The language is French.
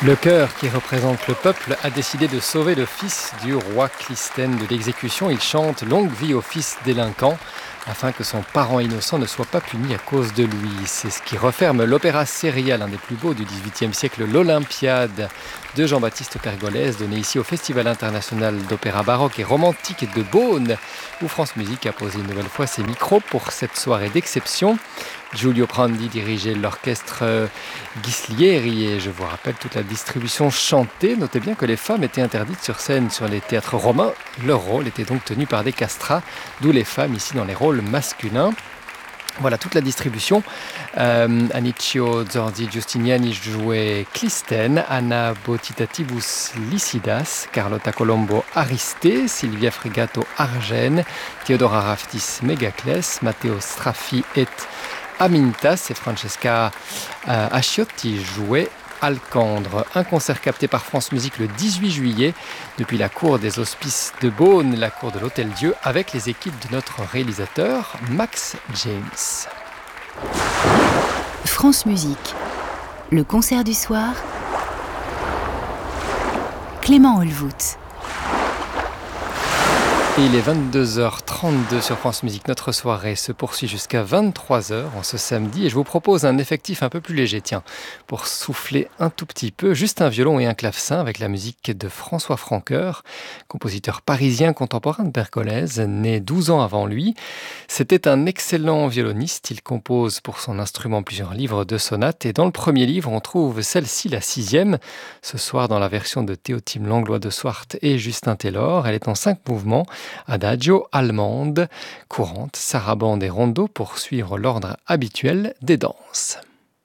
Le chœur, qui représente le peuple, a décidé de sauver le fils du roi Clisthène de l'exécution. Il chante « Longue vie au fils délinquant » afin que son parent innocent ne soit pas puni à cause de lui. C'est ce qui referme l'opéra serial, un des plus beaux du XVIIIe siècle, l'Olympiade de Jean-Baptiste Pergolèse, donné ici au Festival international d'opéra baroque et romantique de Beaune, où France Musique a posé une nouvelle fois ses micros pour cette soirée d'exception. Giulio Prandi dirigeait l'orchestre Ghislieri et je vous rappelle toute la distribution chantée. Notez bien que les femmes étaient interdites sur scène sur les théâtres romains. Leur rôle était donc tenu par des castrats, d'où les femmes ici dans les rôles masculins. Voilà toute la distribution. Anicio Zorzi Giustiniani jouait Clisthène, Anna Botitatibus Lycidas, Carlotta Colombo Aristée, Silvia Fregato Argène, Theodora Raftis Megaclès, Matteo Straffi et Amintas et Francesca Asciotti jouaient Alcandre. Un concert capté par France Musique le 18 juillet depuis la cour des Hospices de Beaune, la cour de l'Hôtel-Dieu, avec les équipes de notre réalisateur Max James. France Musique, le concert du soir, Clément Olvout. Et il est 22h32 sur France Musique. Notre soirée se poursuit jusqu'à 23h en ce samedi et je vous propose un effectif un peu plus léger, tiens, pour souffler un tout petit peu, juste un violon et un clavecin avec la musique de François Francoeur, compositeur parisien contemporain de Pergolèse, né 12 ans avant lui. C'était un excellent violoniste, il compose pour son instrument plusieurs livres de sonates et dans le premier livre on trouve celle-ci, la 6e, ce soir dans la version de Théotime Langlois de Swart et Justin Taylor. Elle est en 5 mouvements. Adagio, allemande, courante, sarabande et rondo pour suivre l'ordre habituel des danses.